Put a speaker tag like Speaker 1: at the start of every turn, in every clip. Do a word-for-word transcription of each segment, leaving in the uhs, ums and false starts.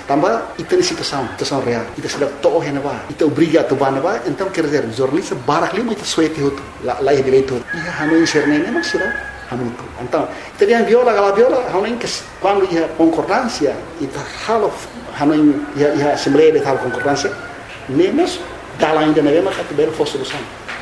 Speaker 1: Tambah, itu ni situação, situação real. Kita sudah tahu hena ba, kita obriga tu ba na ba, então quer dizer, jornalista barak lima itu suete hotu, lá lá ele itu. Ia hanu inserne nem mas sudah hanu tu. Então, kita dia viola, kalau viola, hanu ini quando ia concordância, itu halo hanu ia ia assembleia de halo concordância, nemos dalam ainda neve maka tu ber for solução.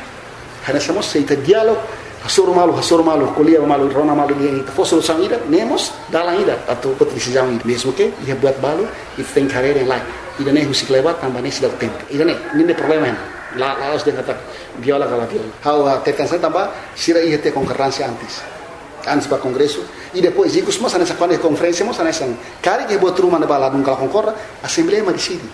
Speaker 1: Hana somos seita dialog, hasur malu, hasur malu, kuliah malu, rona malu dia itu for solução ida, nemos dalam ida atau decisão ida. Mesmo que ia buat balu, itu tem carreira em lá. Ida nem musik lewat tambah nem sudah tempo. Ida nem, ini problema hen. Lá lá os dia kata viola kalau viola. How tekan saya tambah sira ia ter concordância antes. Antes para congresso e depois ikus mas nessa quando conferência mas nessa cari que botou uma na balada nunca concorda, assembleia mas decide.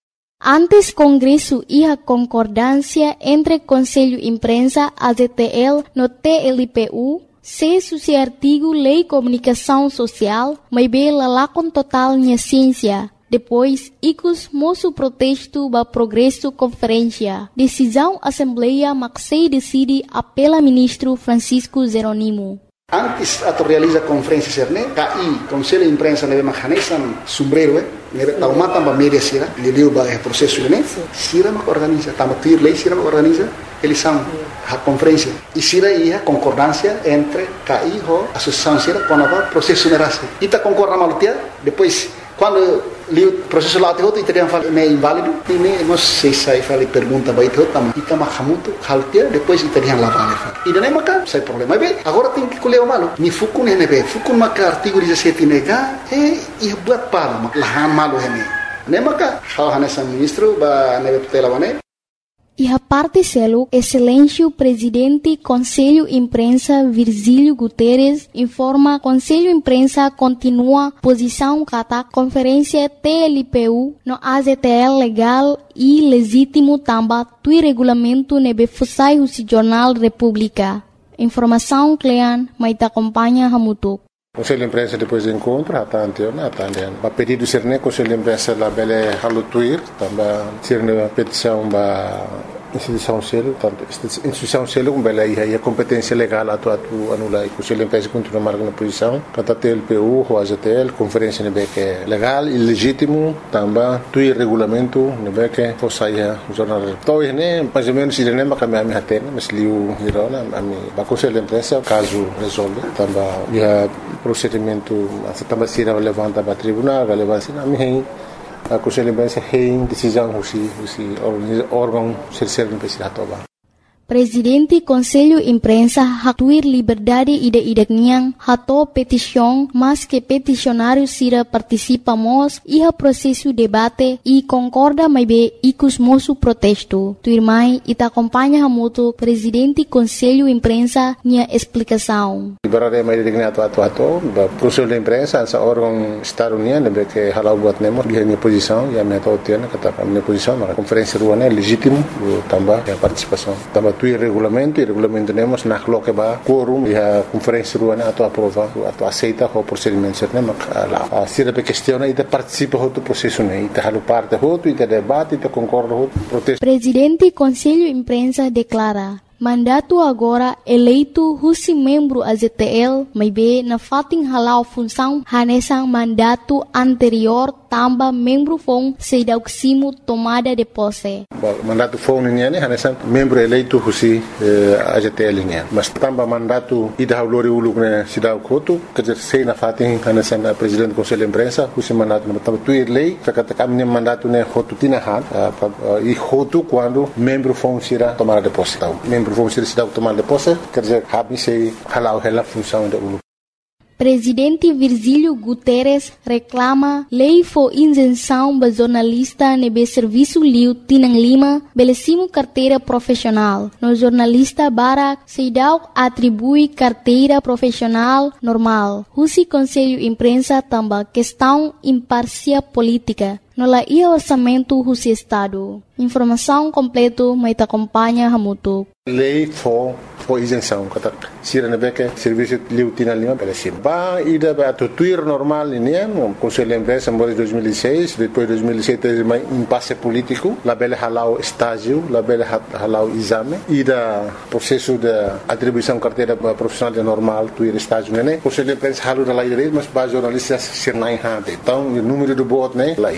Speaker 2: Antes Congresso e a concordância entre Conselho Imprensa, A Z T L, no T L P U, se suci artigo Lei Comunicação Social, mas bem lá com total minha ciência. Depois, icus moço protesto ba progresso conferência. Decisão Assembleia Maxei decide apela ministro Francisco Jeronimo.
Speaker 1: Antes ato realiza conferência cerne, K I, Conselho de Imprensa neve mahanesan sombrero, eh, neve tauma tamba media sira, leliu ba é processo né, sira mak organiza, tamba tuir lei sira mak organiza, eles são a conferência. E sira ia concordância entre K I ho associação sira com a processo nerase. Ita concorda malutia, depois quando o processo lá tem italiano fala é inválido e nem nós sei sai fala pergunta vai ter também e tama hamuto haltia depois italiano lá vale e daí maca sai problema bem agora tem que colher o malo ni fukun né bem fukun maca artigo dezessete nega é e buat para mac lahan malo hene né maca hal hanesa ministro ba neve tutela bane.
Speaker 2: E a parte selo, excelência presidente Conselho Imprensa Virgílio Guterres informa Conselho Imprensa continua posição kata conferência T L P U no A Z T L legal e legítimo tamba tui regulamento nebe fusai o Jornal República. Informação Clean, mas te acompanha Hamutuk.
Speaker 3: Conselho de Imprensa depois do encontro, até anteontem, até anteontem. A pedido de Serne, Conselho de Imprensa lá bele halutuir, também Serne a petição da instituição selo, tanto instituição selo como bele aí a competência legal atu atu anula e Conselho de Imprensa continua marcando na posição, kata T L P U, o A Z T L, conferência nebe que é legal e legítimo, também tuir regulamento nebe que fosse aí o jornal. Então, né, mais ou menos se nem mais caminhar me atende, mas liu hirona, a mim, a Conselho de Imprensa caso resolve, também já procedimento também se levanta para tribunal, relevância na minha a Conselho de Imprensa tem decisão se se órgão terceiro não precisa tomar.
Speaker 2: Presidente Conselho Imprensa hatuir liberdade ide idekniang hato petição, mas que peticionário sira participamos e a processo debate e concorda mais bem icus moço protesto. Tuirmai ita acompanha hamuto Presidente Conselho Imprensa nia explicação.
Speaker 3: Liberdade mais idekniang ato ato ato, Conselho de Imprensa essa órgão Estado União lembra que halau buat nemos dia minha posição e a minha totiana kata minha posição na conferência ruana é legítimo também a participação também tu regulamento e regulamento temos na coloca ba quorum e a conferência ruana ato aprova ato aceita o procedimento certo mas lá se a questão e participa do processo né e tá parte outro e debate e concorda outro protesto.
Speaker 2: Presidente Conselho Imprensa declara mandato agora eleito husi membro A Z T L, mas bem na fating halau função hanesang mandato anterior tamba membro fong sedauksimo tomada de posse.
Speaker 3: Mandato fong niya ni hanesang membro eleito husi A Z T L niya. Mas tamba mandato ida haulori uluk na sidaw koto kajer sei na fating hanesang presidente Conselho de Imprensa husi mandato na tamba tuir lei kakata kami mandato na hotu tinahan e hotu quando membro fong sira tomada de posse. Membro vamos ser cidade tomar de posse, quer dizer, habe se halau ela função da U L U.
Speaker 2: Presidente Virgílio Guterres reclama lei for isenção ba jornalista nebe serviço liu tinang lima belecimo carteira profissional. No jornalista Barak Seidau atribui carteira profissional normal. Husi Conselho Imprensa tamba questão imparcial política. No la ia orçamento husi Estado. Informação completo mas te acompanha Hamutuk.
Speaker 3: Lei for for isenção kata sira nebe que serviço liu tinang lima belecimo. Ba ida ba tuir normal ini no Conselho de Imprensa em dois mil e seis, depois dois mil e sete mais impasse político, la bele halau estágio, la bele halau exame, ida processo de atribuição carteira profissional de normal tuir estágio né. Conselho de Imprensa halu da lei mas ba jornalistas sirnai hade. Então o número do voto né